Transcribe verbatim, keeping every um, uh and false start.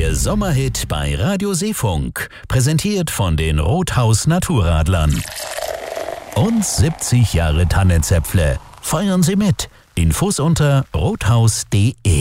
Der Sommerhit bei Radio Seefunk, präsentiert von den Rothaus Naturradlern. Und siebzig Jahre Tannenzäpfle. Feiern Sie mit. Infos unter rothaus punkt de.